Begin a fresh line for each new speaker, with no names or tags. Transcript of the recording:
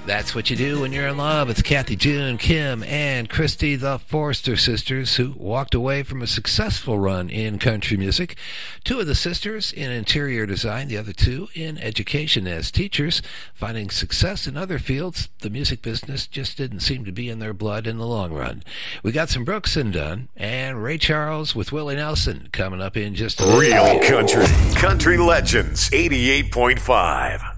That's what you do when you're in love. It's Kathy, June, Kim, and Christy, the Forrester sisters, who walked away from a successful run in country music. Two of the sisters in interior design, the other two in education as teachers. Finding success in other fields, the music business just didn't seem to be in their blood in the long run. We got some Brooks and Dunn and Ray Charles with Willie Nelson coming up in just a minute.
Real country. Country Legends 88.5.